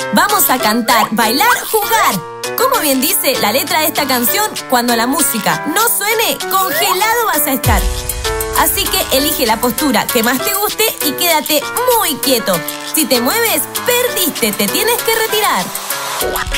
Vamos a cantar, bailar, jugar. Como bien dice la letra de esta canción, cuando la música no suene, congelado vas a estar. Así que elige la postura que más te guste y quédate muy quieto. Si te mueves, perdiste, te tienes que retirar.